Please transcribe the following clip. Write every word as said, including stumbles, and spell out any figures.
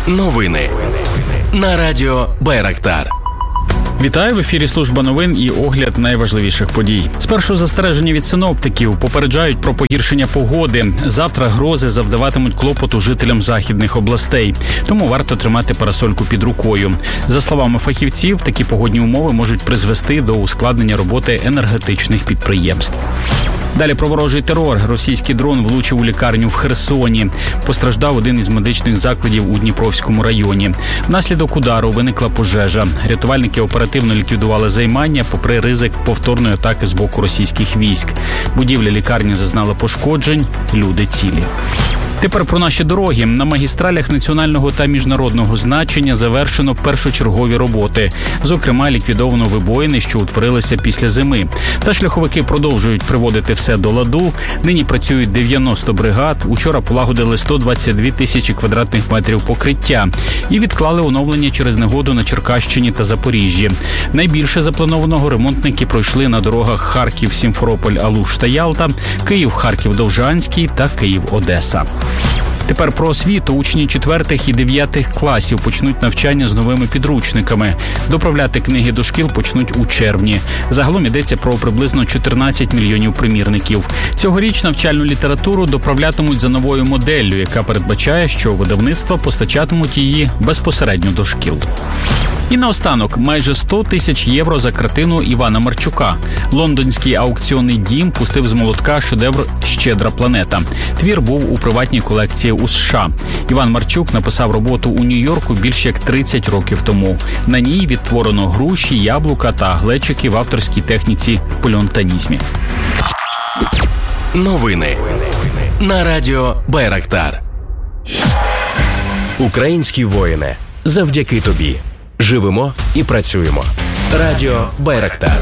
Новини на радіо Байрактар. Вітаю, в ефірі служба новин і огляд найважливіших подій. Спершу застереження від синоптиків попереджають про погіршення погоди. Завтра грози завдаватимуть клопоту жителям західних областей, тому варто тримати парасольку під рукою. За словами фахівців, такі погодні умови можуть призвести до ускладнення роботи енергетичних підприємств. Далі про ворожий терор. Російський дрон влучив у лікарню в Херсоні. Постраждав один із медичних закладів у Дніпровському районі. Внаслідок удару виникла пожежа. Рятувальники оперативно ліквідували займання, попри ризик повторної атаки з боку російських військ. Будівля лікарні зазнала пошкоджень, люди цілі. Тепер про наші дороги. На магістралях національного та міжнародного значення завершено першочергові роботи. Зокрема, ліквідовано вибоїни, що утворилися після зими. Та шляховики продовжують приводити все до ладу. Нині працюють дев'яносто бригад. Учора полагодили сто двадцять дві тисячі квадратних метрів покриття. І відклали оновлення через негоду на Черкащині та Запоріжжі. Найбільше запланованого ремонтники пройшли на дорогах Харків-Сімферополь, Алуш та Ялта, Київ-Харків-Довжанський та Київ-Одеса. Тепер про освіту. Учні четвертих і дев'ятих класів почнуть навчання з новими підручниками. Доправляти книги до шкіл почнуть у червні. Загалом йдеться про приблизно чотирнадцять мільйонів примірників. Цьогоріч навчальну літературу доправлятимуть за новою моделлю, яка передбачає, що видавництва постачатимуть її безпосередньо до шкіл. І наостанок, майже сто тисяч євро за картину Івана Марчука. Лондонський аукціонний дім пустив з молотка шедевр «Щедра планета». Твір був у приватній колекції у США. Іван Марчук написав роботу у Нью-Йорку більш як тридцять років тому. На ній відтворено груші, яблука та глечики в авторській техніці палеонтонізмі. Новини на радіо Байрактар. Українські воїни, завдяки тобі живемо і працюємо. Радіо Байрактар.